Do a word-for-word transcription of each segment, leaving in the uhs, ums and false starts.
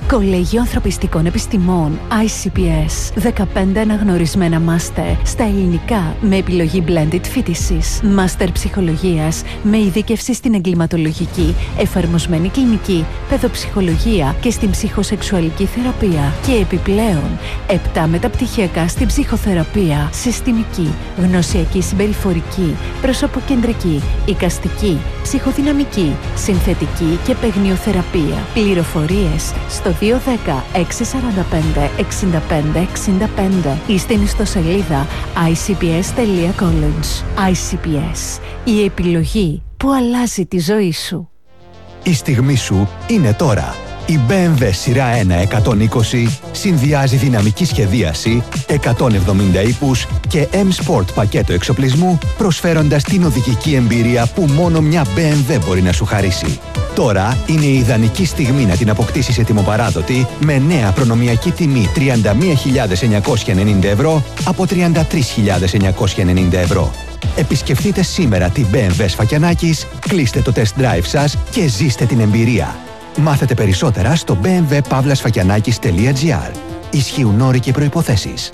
Κολέγιο Ανθρωπιστικών Επιστημών άι σι πι ες. δεκαπέντε αναγνωρισμένα μάστερ στα ελληνικά με επιλογή blended φοιτησης. Μάστερ ψυχολογίας με ειδίκευση στην εγκληματολογική, εφαρμοσμένη κλινική, παιδοψυχολογία και στην ψυχοσεξουαλική θεραπεία. Και επιπλέον, επτά μεταπτυχιακά στην ψυχοθεραπεία, συστημική, γνωσιακή συμπεριφορική, προσωποκεντρική, εικαστική, ψυχοδυναμική, συνθετική και παιγνιοθεραπεία. Πληροφορίες στο δύο ένα μηδέν έξι τέσσερα πέντε έξι πέντε έξι πέντε ή στην ιστοσελίδα άι σι πι ες τελεία college. άι σι πι ες. Η επιλογή που αλλάζει τη ζωή σου. Η στιγμή σου είναι τώρα. Η μπι εμ ντάμπλιου σειρά ένα εκατόν είκοσι συνδυάζει δυναμική σχεδίαση, εκατόν εβδομήντα ύπους και M-Sport πακέτο εξοπλισμού, προσφέροντας την οδηγική εμπειρία που μόνο μια μπι εμ ντάμπλιου μπορεί να σου χαρίσει. Τώρα είναι η ιδανική στιγμή να την αποκτήσεις ετοιμοπαράδοτη με νέα προνομιακή τιμή τριάντα μία χιλιάδες εννιακόσια ενενήντα ευρώ από τριάντα τρεις χιλιάδες εννιακόσια ενενήντα ευρώ. Επισκεφτείτε σήμερα την μπι εμ ντάμπλιου Σφακιανάκης, κλείστε το test drive σας και ζήστε την εμπειρία. Μάθετε περισσότερα στο μπι εμ ντάμπλιου παύλα σφακιανάκης τελεία τζι άρ. Ισχύουν όροι και προϋποθέσεις.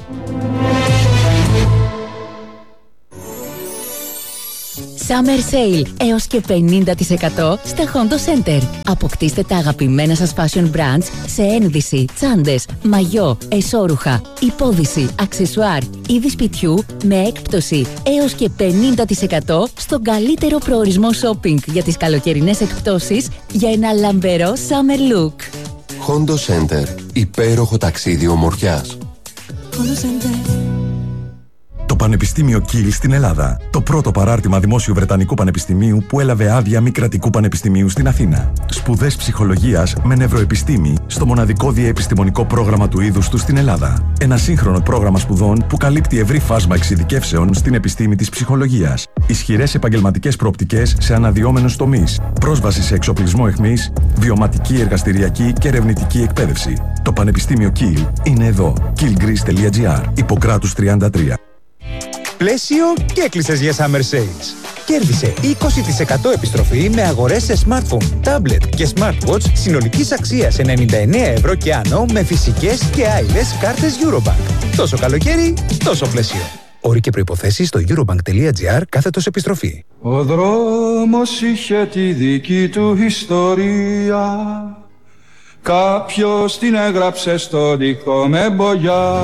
Summer Sale έως και πενήντα τοις εκατό στα Hondo Center. Αποκτήστε τα αγαπημένα σας fashion brands σε ένδυση, τσάντες, μαγιό, εσώρουχα, υπόδυση, αξεσουάρ, είδη σπιτιού με έκπτωση έως και πενήντα τοις εκατό στον καλύτερο προορισμό shopping για τις καλοκαιρινές εκπτώσεις για ένα λαμπερό summer look. Hondo Center. Υπέροχο ταξίδι ομορφιάς. Hondo Center. Το Πανεπιστήμιο Κιλ στην Ελλάδα. Το πρώτο παράρτημα δημόσιου Βρετανικού Πανεπιστημίου που έλαβε άδεια μη κρατικού πανεπιστημίου στην Αθήνα. Σπουδές ψυχολογίας με νευροεπιστήμη στο μοναδικό διαεπιστημονικό πρόγραμμα του είδους του στην Ελλάδα. Ένα σύγχρονο πρόγραμμα σπουδών που καλύπτει ευρύ φάσμα εξειδικεύσεων στην επιστήμη της ψυχολογίας. Ισχυρές επαγγελματικές προοπτικές σε αναδυόμενους τομείς. Πρόσβαση σε εξοπλισμό αιχμής, βιωματική, εργαστηριακή και ερευνητική εκπαίδευση. Το Πανεπιστήμιο Κιλ είναι εδώ. κιλ γκρις τελεία τζι άρ. Ιπποκράτους τριάντα τρία. Πλαίσιο και έκλεισες για Summer Sales. Κέρδισε είκοσι τοις εκατό επιστροφή με αγορές σε smartphone, tablet και smartwatch συνολικής αξίας ενενήντα εννέα ευρώ και άνω με φυσικές και άειλες κάρτες Eurobank. Τόσο καλοκαίρι, τόσο πλαίσιο. Όροι και προϋποθέσεις στο eurobank τελεία τζι άρ κάθετος επιστροφή. Ο δρόμος είχε τη δική του ιστορία. Κάποιος την έγραψε στον τοίχο με μπογιά.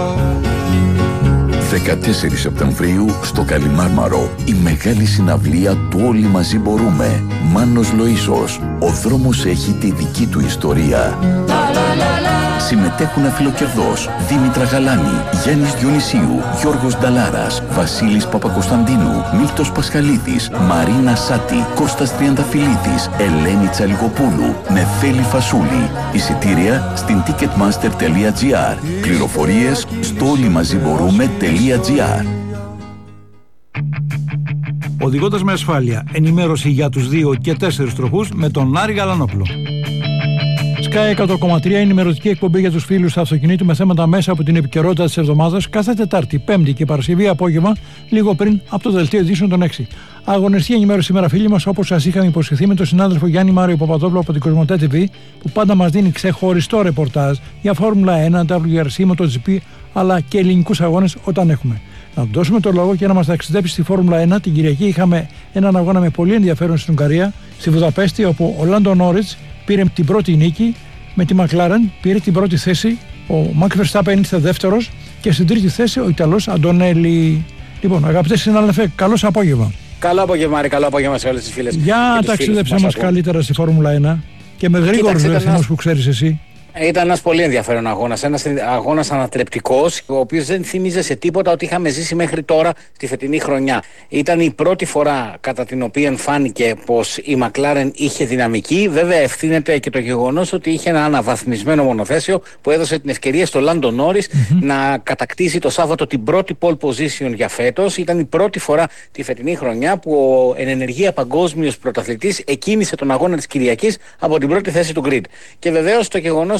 δεκατέσσερις Σεπτεμβρίου στο Καλιμάρμαρο η μεγάλη συναυλία του Όλοι Μαζί Μπορούμε. Μάνος Λοΐσος. Ο δρόμος έχει τη δική του ιστορία. Συμμετέχουν Αφιλοκερδός, Δήμητρα Γαλάνη, Γιάννης Διονυσίου, Γιώργος Νταλάρας, Βασίλης Παπακοσταντίνου, Μίλτος Πασχαλίδης, Μαρίνα Σάτη, Κώστας Τριανταφυλλίδης, Ελένη Τσαλιγοπούλου, Νεφέλη Φασούλη. Εισιτήρια στην ticketmaster τελεία τζι άρ. Πληροφορίες στο όλοιμαζιμπορούμε τελεία τζι άρ. Οδηγώντας με ασφάλεια, ενημέρωση για τους δύο και τέσσερις τροχούς με τον Άρη Γαλανόπουλο. Sky εκατό κόμμα τρία, ενημερωτική εκπομπή για τους φίλους του αυτοκινήτου με θέματα μέσα από την επικαιρότητα της εβδομάδας κάθε Τετάρτη, Πέμπτη και Παρασκευή απόγευμα, λίγο πριν από το δελτίο ειδήσεων των έξι. Αγωνιστική ενημέρωση σήμερα, φίλοι μας, όπως σας είχαμε υποσχεθεί με τον συνάδελφο Γιάννη Μάριο Παπαδόπουλο από την Κοσμοτέ τι βι, που πάντα μας δίνει ξεχωριστό ρεπορτάζ για Φόρμουλα ένα, ντάμπλιου αρ σι, MotoGP αλλά και ελληνικούς αγώνες όταν έχουμε. Να του δώσουμε το λόγο και να μας ταξιδέψει στη Φόρμουλα ένα. Την Κυριακή είχαμε έναν αγώνα με πολύ ενδιαφέρον στην Ουγγαρία, στη Βουδαπέστη, όπου ο Λάντο Νόριτς πήρε την πρώτη νίκη, με τη McLaren πήρε την πρώτη θέση, ο Max Verstappen ήρθε δεύτερος και στην τρίτη θέση ο Ιταλός Αντωνέλη. Λοιπόν, αγαπητέ συνάδελφε, καλώς απόγευμα. Καλό απόγευμα, ρε, καλό απόγευμα σε όλες τις φίλες. Για ταξίδεψε μας καλύτερα στη Φόρμουλα ένα και με γρήγορους ρυθμούς που ξέρεις εσύ. Ήταν ένας πολύ ενδιαφέρον αγώνας, ένας αγώνας ανατρεπτικός, ο οποίος δεν θύμιζε σε τίποτα ότι είχαμε ζήσει μέχρι τώρα στη φετινή χρονιά. Ήταν η πρώτη φορά κατά την οποία φάνηκε πως η McLaren είχε δυναμική. Βέβαια ευθύνεται και το γεγονός ότι είχε ένα αναβαθμισμένο μονοθέσιο που έδωσε την ευκαιρία στο Lando Norris mm-hmm. να κατακτήσει το Σάββατο την πρώτη pole position για φέτος. Ήταν η πρώτη φορά τη φετινή χρονιά που ο εν ενεργεία παγκόσμιος πρωταθλητής εκκίνησε τον αγώνα της Κυριακής από την πρώτη θέση του grid. Και βεβαίως το γεγονός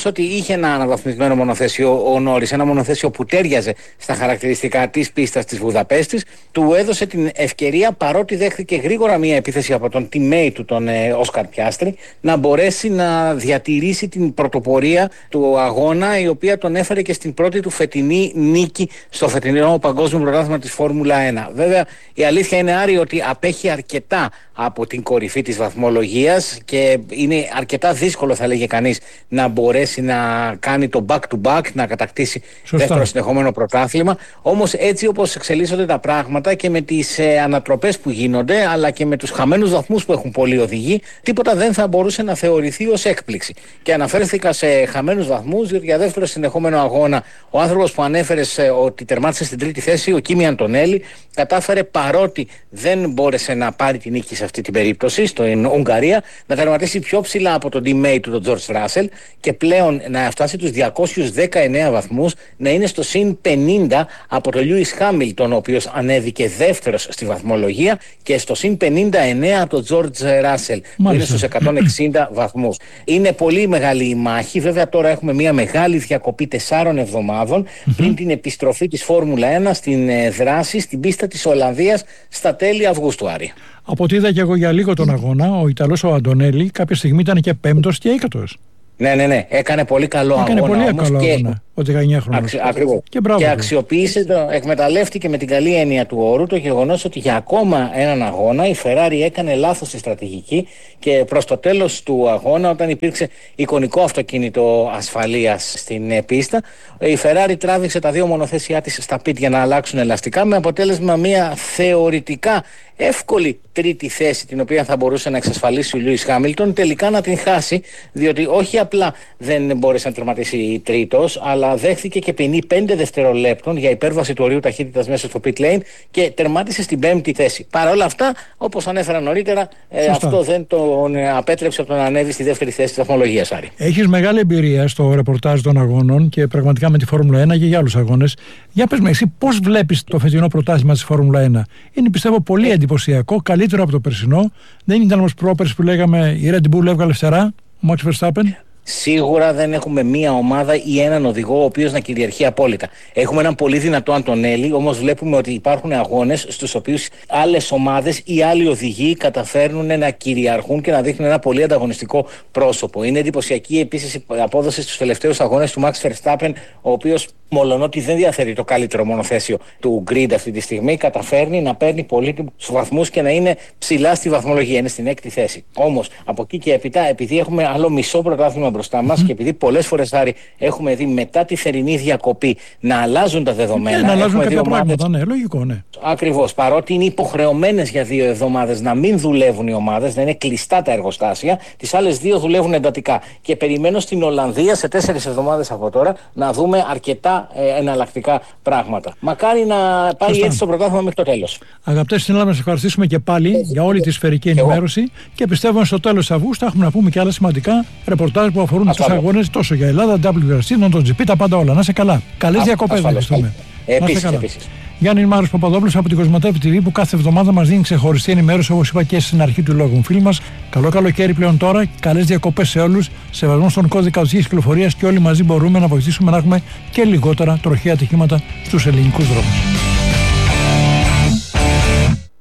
γεγονός ότι είχε ένα αναβαθμισμένο μονοθέσιο ο Νόρις, ένα μονοθέσιο που τέριαζε στα χαρακτηριστικά της πίστας της Βουδαπέστης, του έδωσε την ευκαιρία, παρότι δέχθηκε γρήγορα μία επίθεση από τον teammate του, τον Όσκαρ Πιάστρι, να μπορέσει να διατηρήσει την πρωτοπορία του αγώνα, η οποία τον έφερε και στην πρώτη του φετινή νίκη στο φετινό παγκόσμιο πρωτάθλημα της Φόρμουλα ένα. Βέβαια, η αλήθεια είναι, Άρη, ότι απέχει αρκετά από την κορυφή της βαθμολογίας και είναι αρκετά δύσκολο, θα λέγε κανείς, να μπορέσει να κάνει το back to back, να κατακτήσει Σωστά. δεύτερο συνεχόμενο πρωτάθλημα. Όμως έτσι όπως εξελίσσονται τα πράγματα και με τις ε, ανατροπές που γίνονται, αλλά και με τους χαμένους βαθμούς που έχουν πολλοί οδηγοί, τίποτα δεν θα μπορούσε να θεωρηθεί ως έκπληξη. Και αναφέρθηκα σε χαμένους βαθμούς, διότι για δεύτερο συνεχόμενο αγώνα ο άνθρωπος που ανέφερες ε, ότι τερμάτισε στην τρίτη θέση, ο Κίμι Αντονέλη, κατάφερε, παρότι δεν μπόρεσε να πάρει την νίκη σε αυτή την περίπτωση, στην Ουγγαρία, να τερματίσει πιο ψηλά από τον teammate του, τον Τζορτζ Ράσελ, και πλέον να φτάσει τους διακόσιους δεκαεννέα βαθμούς, να είναι στο συν πενήντα από τον Λιούις Χάμιλτον, ο οποίος ανέβηκε δεύτερος στη βαθμολογία, και στο συν πενήντα εννέα από τον Τζορτζ Ράσελ, που είναι στους εκατόν εξήντα βαθμούς. Είναι πολύ μεγάλη η μάχη. Βέβαια, τώρα έχουμε μια μεγάλη διακοπή τεσσάρων εβδομάδων mm-hmm. πριν την επιστροφή της Φόρμουλα ένα στην ε, δράση, στην πίστα της Ολλανδίας στα τέλη Αυγούστου, Άρη. Από ό,τι είδα και εγώ για λίγο τον αγώνα, ο Ιταλός ο Αντονέλη κάποια στιγμή ήταν και πέμπτος και έκτος. Ναι, ναι, ναι. Έκανε πολύ καλό Έκανε αγώνα. Έκανε πολύ καλό και... αγώνα. Ο δεκαεννιάχρονος. Ακριβώς. Και, και αξιοποίησε, το, εκμεταλλεύτηκε με την καλή έννοια του όρου το γεγονός ότι για ακόμα έναν αγώνα η Ferrari έκανε λάθος στη στρατηγική, και προς το τέλος του αγώνα, όταν υπήρξε εικονικό αυτοκίνητο ασφαλείας στην πίστα, η Ferrari τράβηξε τα δύο μονοθέσιά της στα πιτ για να αλλάξουν ελαστικά, με αποτέλεσμα μια θεωρητικά εύκολη τρίτη θέση, την οποία θα μπορούσε να εξασφαλίσει ο Λιούις Χάμιλτον, τελικά να την χάσει, διότι όχι απλά δεν μπόρεσε να τερματίσει τρίτος, αλλά δέχθηκε και πενήντα πέντε δευτερολέπτων για υπέρβαση του ορίου ταχύτητας μέσα στο pit lane και τερμάτισε στην πέμπτη θέση. Παρ' όλα αυτά, όπως ανέφερα νωρίτερα, ε, αυτό δεν τον απέτρεψε από το να ανέβει στη δεύτερη θέση της βαθμολογίας, Άρη. Έχεις μεγάλη εμπειρία στο ρεπορτάζ των αγώνων και πραγματικά με τη Φόρμουλα ένα και για άλλους αγώνες. Για πες με, εσύ πώς βλέπεις το φετινό πρωτάθλημα της Φόρμουλα ένα? Είναι, πιστεύω, πολύ ε... εντυπωσιακό, καλύτερο από το περσινό. Δεν ήταν όμως πρόπερς που λέγαμε η Red Bull έβγαλε φτερά, ο Max Verstappen. Σίγουρα δεν έχουμε μία ομάδα ή έναν οδηγό ο οποίος να κυριαρχεί απόλυτα. Έχουμε έναν πολύ δυνατό Αντονέλη, όμως βλέπουμε ότι υπάρχουν αγώνες στους οποίους άλλες ομάδες ή άλλοι οδηγοί καταφέρνουν να κυριαρχούν και να δείχνουν ένα πολύ ανταγωνιστικό πρόσωπο. Είναι εντυπωσιακή επίσης η απόδοση στους τελευταίους αγώνες του Max Verstappen, ο οποίος, μολονότι δεν διαθέτει το καλύτερο μονοθέσιο του grid αυτή τη στιγμή, καταφέρνει να παίρνει πολύτιμους βαθμούς και να είναι ψηλά στη βαθμολογία. Είναι στην έκτη θέση. Όμως από εκεί και έπειτα, επειδή έχουμε άλλο μισό πρωτάθλημα μπροστά μας mm-hmm. και επειδή πολλές φορές, Άρη, έχουμε δει μετά τη θερινή διακοπή να αλλάζουν τα δεδομένα. Ναι, να αλλάζουν κάποια ομάδες... πράγματα, ναι, λογικό, ναι. Ακριβώς. Παρότι είναι υποχρεωμένες για δύο εβδομάδες να μην δουλεύουν οι ομάδες, να είναι κλειστά τα εργοστάσια, τις άλλες δύο δουλεύουν εντατικά. Και περιμένω στην Ολλανδία σε τέσσερις εβδομάδες από τώρα να δούμε αρκετά ε, εναλλακτικά πράγματα. Μακάρι να πάει Σωστά. έτσι το πρωτάθλημα μέχρι το τέλος. Αγαπητέ συνάδελφοι, να σας ευχαριστήσουμε και πάλι για όλη τη σφαιρική ενημέρωση και, και πιστεύω στο τέλος της Αυγούστου θα έχουμε να πούμε και άλλα σημαντικά ρεπορτάζ που αφορούν τους αγώνες τόσο για Ελλάδα, ντάμπλιου αρ σι, τον τζι πι, τα πάντα όλα. Να είσαι καλά. Καλές διακοπές, να ευχαριστούμε. Επίσης, επίσης. Γιάννη Μάρος Παπαδόπουλος από την Κοσμοτέ τι βι που κάθε εβδομάδα μας δίνει ξεχωριστή ενημέρωση, όπως είπα και στην αρχή του λόγου φίλοι μας. Καλό καλοκαίρι πλέον τώρα, καλές διακοπές σε όλους, σεβασμό στον κώδικα οδικής κυκλοφορίας και όλοι μαζί μπορούμε να βοηθήσουμε να έχουμε και λιγότερα τροχαία ατυχήματα στους ελληνικούς δρόμους.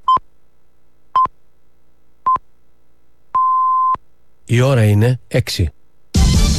Η ώρα είναι έξι.